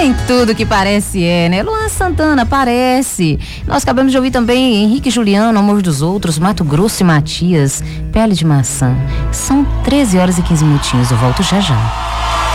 Nem tudo que parece né? Luan Santana, parece. Nós acabamos de ouvir também Henrique e Juliano, Amor dos Outros, Mato Grosso e Matias, Pele de Maçã. São 13 horas e 15 minutinhos, eu volto já já.